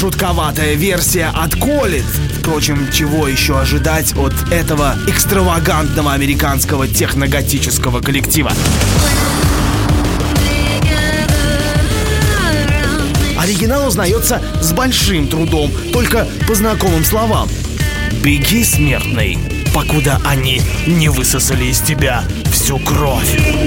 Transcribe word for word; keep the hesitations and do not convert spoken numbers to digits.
жутковатая версия от Коллинз. Впрочем, чего еще ожидать от этого экстравагантного американского техноготического коллектива? Оригинал узнается с большим трудом, только по знакомым словам. «Беги, смертный, покуда они не высосали из тебя всю кровь».